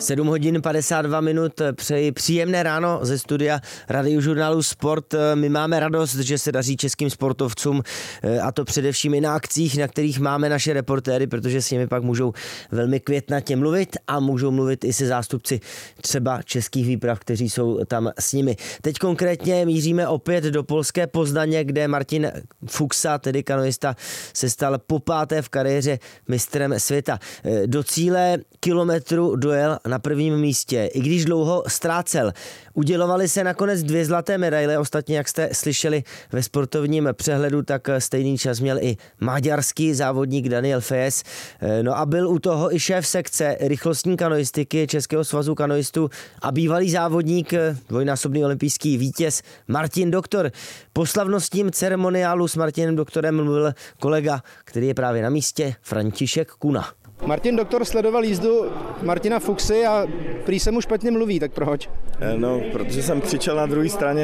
7 hodin 52 minut, přeji příjemné ráno ze studia Radiožurnálu Sport. My máme radost, že se daří českým sportovcům, a to především i na akcích, na kterých máme naše reportéry, protože s nimi pak můžou velmi květnatě mluvit a můžou mluvit i se zástupci třeba českých výprav, kteří jsou tam s nimi. Teď konkrétně míříme opět do polské Poznaně, kde Martin Fuxa, tedy kanoista, se stal popáté v kariéře mistrem světa. Do cíle kilometru dojel na prvním místě, i když dlouho ztrácel. Udělovaly se nakonec 2 zlaté medaile, ostatně, jak jste slyšeli ve sportovním přehledu, tak stejný čas měl i maďarský závodník Daniel Fejes. No a byl u toho i šéf sekce rychlostní kanoistiky Českého svazu kanoistů a bývalý závodník, dvojnásobný olympijský vítěz Martin Doktor. Po slavnostním ceremoniálu s Martinem Doktorem mluvil kolega, který je právě na místě, František Kuna. Martin Doktor sledoval jízdu Martina Fuxy a prý se mu špatně mluví, tak proč? No, protože jsem křičel na druhé straně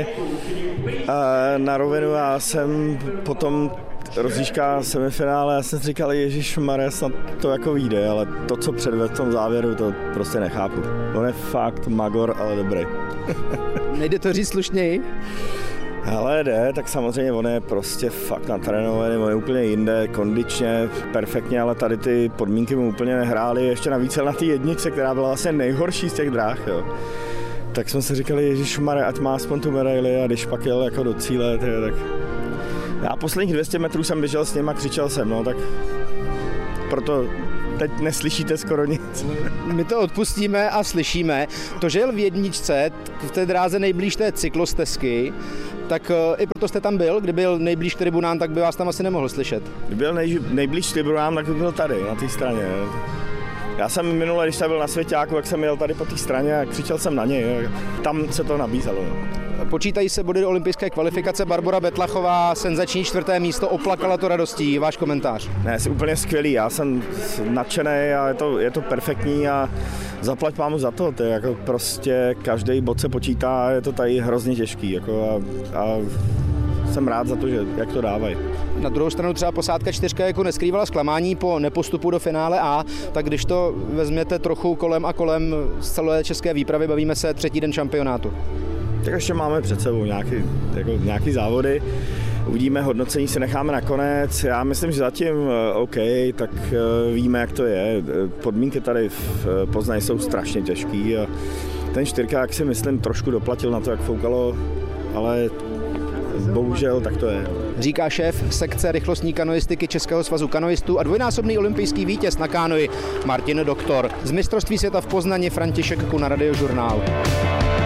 na rovinu a jsem potom rozjížďka semifinále, já jsem si říkal, ježišmarja, snad to jako vyjde, ale to, co předvedl v tom závěru, to prostě nechápu. On je fakt magor, ale dobrý. Nejde to říct slušněji? Ale jde, tak samozřejmě on je prostě fakt natrénovaný, on je úplně jinde, kondičně, perfektně, ale tady ty podmínky mu úplně nehrály, ještě navíc na té jedničce, která byla vlastně nejhorší z těch dráh, jo. Tak jsme si říkali, ježišmarja, ať má aspoň tu medaili, a když pak jel jako do cíle, tak já posledních 200 metrů jsem běžel s ním a křičel jsem, no tak proto teď neslyšíte skoro nic. My to odpustíme a slyšíme. To, že jel v jedničce, v té dráze nejblíž té cyklostezky, tak i proto jste tam byl. Kdyby byl nejblíž tribunám, tak by vás tam asi nemohl slyšet. Kdyby byl nejblíž tribunám, tak by byl tady, na té straně. Já jsem minule, když jsem byl na Svěťáku, tak jsem jel tady po té straně a křičel jsem na něj. Tam se to nabízelo. Počítají se body do olympijské kvalifikace. Barbora Betlachová, senzační 4. místo, oplakala to radostí. Váš komentář? Ne, jsi úplně skvělý, já jsem nadšený a je to perfektní a zaplať pámu za to. To je jako prostě každý bod se počítá a je to tady hrozně těžký. Jako a jsem rád za to, že jak to dávají. Na druhou stranu třeba posádka 4 jako neskrývala zklamání po nepostupu do finále A, tak když to vezměte trochu kolem a kolem z celé české výpravy, bavíme se 3. den šampionátu. Tak ještě máme před sebou nějaký závody, uvidíme, hodnocení si necháme nakonec. Já myslím, že zatím OK, tak víme, jak to je. Podmínky tady v Poznaní jsou strašně těžký a ten 4, jak si myslím, trošku doplatil na to, jak foukalo, ale bohužel tak to je. Říká šéf sekce rychlostní kanoistiky Českého svazu kanoistů a dvojnásobný olympijský vítěz na kánoi Martin Doktor. Z mistrovství světa v Poznani František Kuna, Radiožurnál.